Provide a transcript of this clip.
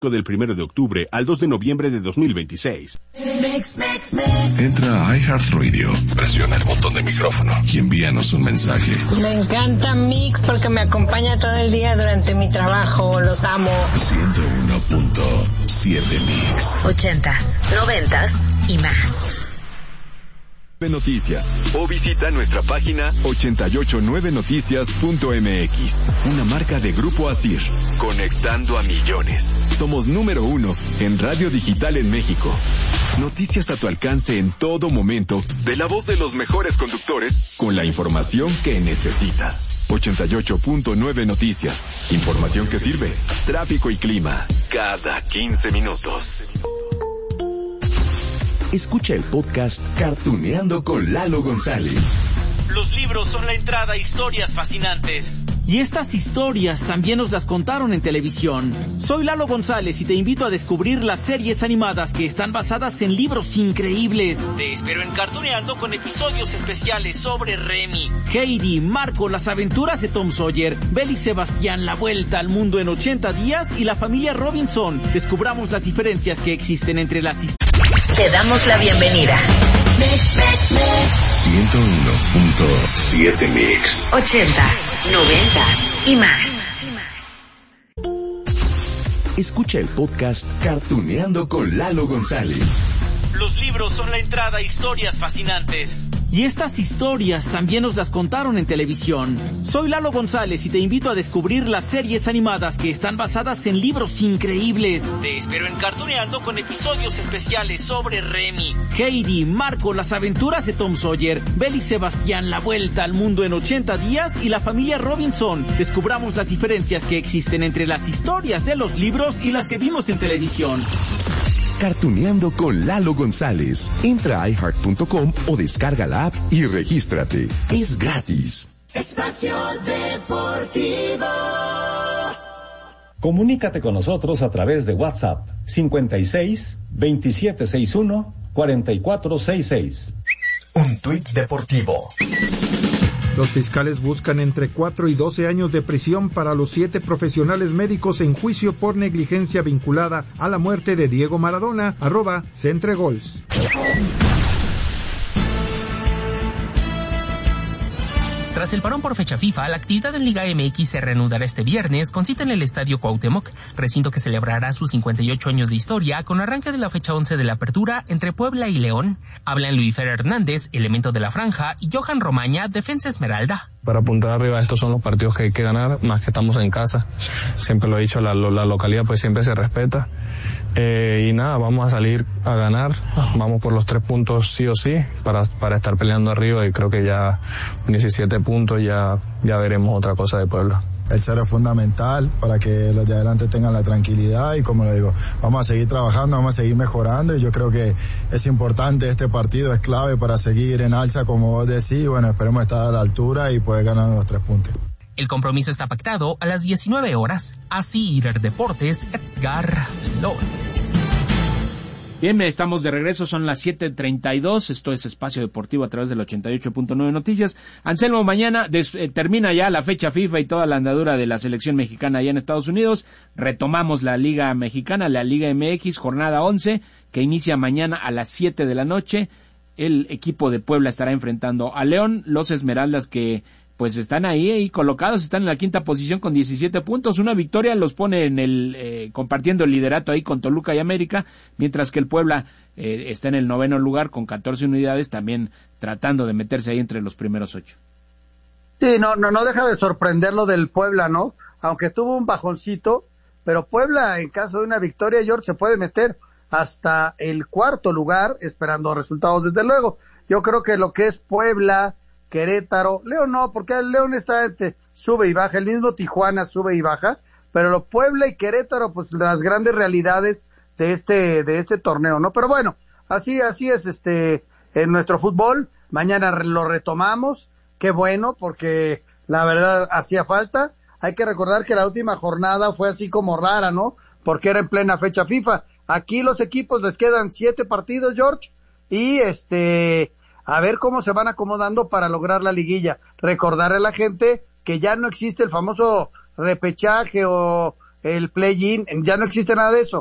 Del 1 de octubre al 2 de noviembre de 2026. Entra a iHeartRadio, presiona el botón de micrófono y envíanos un mensaje. Me encanta Mix porque me acompaña todo el día durante mi trabajo, los amo. 101.7 Mix. 80s, 90s y más. Noticias o visita nuestra página 889noticias.mx, una marca de Grupo Asir, conectando a millones. Somos número 1 en radio digital en México. Noticias a tu alcance en todo momento, de la voz de los mejores conductores, con la información que necesitas. 88.9 Noticias, información que sirve. Tráfico y clima, cada 15 minutos. Escucha el podcast Cartuneando con Lalo González. Los libros son la entrada a historias fascinantes. Y estas historias también nos las contaron en televisión. Soy Lalo González y te invito a descubrir las series animadas que están basadas en libros increíbles. Te espero en Cartuneando con episodios especiales sobre Remy, Heidi, Marco, las aventuras de Tom Sawyer, Belle y Sebastián, la vuelta al mundo en 80 días y la familia Robinson. Descubramos las diferencias que existen entre las historias. Te damos la bienvenida. 101.7 Mix. 80s, 90s y más. Escucha el podcast Cartuneando con Lalo González. Los libros son la entrada a historias fascinantes. Y estas historias también nos las contaron en televisión. Soy Lalo González y te invito a descubrir las series animadas que están basadas en libros increíbles. Te espero en Cartuneando con episodios especiales sobre Remy, Heidi, Marco, las aventuras de Tom Sawyer, Belle y Sebastián, la vuelta al mundo en 80 días y la familia Robinson. Descubramos las diferencias que existen entre las historias de los libros y las que vimos en televisión. Cartuneando con Lalo González. Entra a iHeart.com o descarga la app y regístrate. Es gratis. Espacio Deportivo. Comunícate con nosotros a través de WhatsApp 56 2761 4466. Un tuit deportivo. Los fiscales buscan entre 4 y 12 años de prisión para los 7 profesionales médicos en juicio por negligencia vinculada a la muerte de Diego Maradona. @Centregols. Tras el parón por fecha FIFA, la actividad en Liga MX se reanudará este viernes con cita en el Estadio Cuauhtémoc, recinto que celebrará sus 58 años de historia con arranque de la fecha 11 de la apertura entre Puebla y León. Hablan Luifer Hernández, elemento de la franja, y Johan Romaña, defensa Esmeralda. Para apuntar arriba, estos son los partidos que hay que ganar, más que estamos en casa. Siempre lo he dicho, la localidad pues siempre se respeta. Y nada, vamos a salir a ganar, vamos por los 3 puntos sí o sí, para estar peleando arriba, y creo que ya 17 puntos ya veremos otra cosa de Puebla. El cero es fundamental para que los de adelante tengan la tranquilidad y, como le digo, vamos a seguir trabajando, vamos a seguir mejorando, y yo creo que es importante este partido, es clave para seguir en alza, como vos decís. Bueno, esperemos estar a la altura y poder ganar los 3 puntos. El compromiso está pactado a las 19 horas. Asir Deportes, Edgar Flores. Bien, estamos de regreso, son las 7:32, esto es Espacio Deportivo a través del 88.9 Noticias. Anselmo, mañana termina ya la fecha FIFA y toda la andadura de la selección mexicana allá en Estados Unidos. Retomamos la Liga Mexicana, la Liga MX, jornada 11, que inicia mañana a las 7 de la noche. El equipo de Puebla estará enfrentando a León, los Esmeraldas, que pues están ahí colocados, están en la 5ª posición con 17 puntos, una victoria los pone en compartiendo el liderato ahí con Toluca y América, mientras que el Puebla está en el 9º lugar con 14 unidades, también tratando de meterse ahí entre los primeros 8. Sí, no deja de sorprender lo del Puebla, ¿no? Aunque tuvo un bajoncito, pero Puebla, en caso de una victoria, George, se puede meter hasta el 4º lugar, esperando resultados desde luego. Yo creo que lo que es Puebla, Querétaro, León no, porque el León está sube y baja, el mismo Tijuana sube y baja, pero lo Puebla y Querétaro, pues las grandes realidades de este torneo, ¿no? Pero bueno, así es en nuestro fútbol. Mañana lo retomamos, qué bueno, porque la verdad hacía falta. Hay que recordar que la última jornada fue así como rara, ¿no? Porque era en plena fecha FIFA. Aquí los equipos les quedan 7 partidos, George, y a ver cómo se van acomodando para lograr la liguilla. Recordarle a la gente que ya no existe el famoso repechaje o el play-in, ya no existe nada de eso.